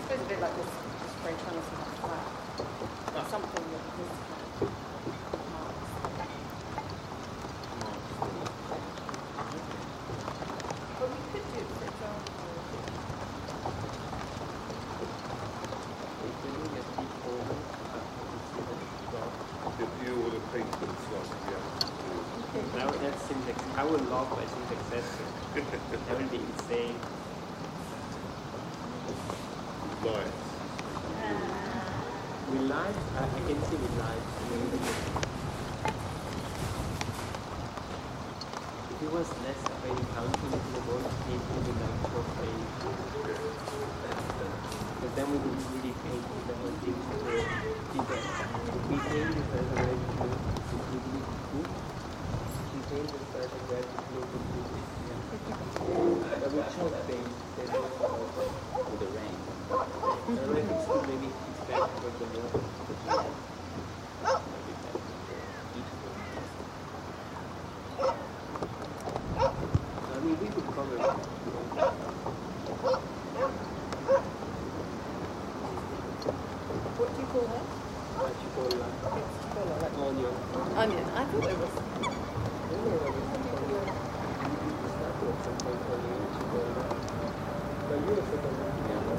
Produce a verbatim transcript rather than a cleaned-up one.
suppose a bit like this, this French one is like flat. Ah. Something with this marks. But we could do, for example, If you would have painted it slightly, yeah. Now that syntax, I will love my syntax access. That would be insane. Lights. With lights, I, I can see with lights. If it was less of a counting into the board, it would be like for free. Because then we would really paint the whole thing to the people. If we paint the first red blue, it's really cool. If we paint the first red blue, completely. Yeah. But we should paint the with the rain. The rain is still maybe it's better for the water. I mean, we could cover it. what do you call that? Chipola. Chipola, like Onion. onion. I thought it was. But you